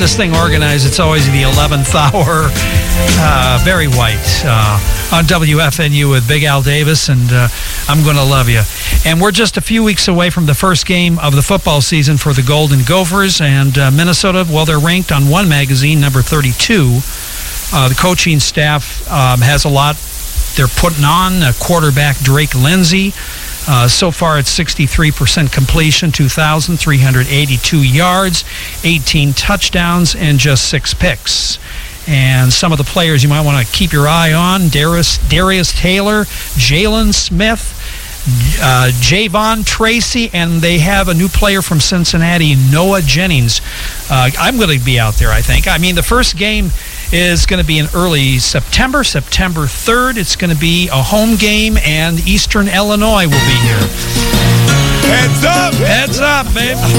this thing organized. It's always the 11th hour. Barry White on WFNU with Big Al Davis, and I'm going to love you. And we're just a few weeks away from the first game of the football season for the Golden Gophers, and Minnesota, well, they're ranked on One Magazine, number 32. The coaching staff has a lot they're putting on. Quarterback Drake Lindsay. So far, it's 63% completion, 2,382 yards, 18 touchdowns, and just 6 picks. And some of the players you might want to keep your eye on: Darius Taylor, Jalen Smith, Javon Tracy, and they have a new player from Cincinnati, Noah Jennings. I'm going to be out there, I think. I mean, the first game is going to be in early September 3rd. It's going to be a home game, and Eastern Illinois will be here. Heads up! Heads up, babe.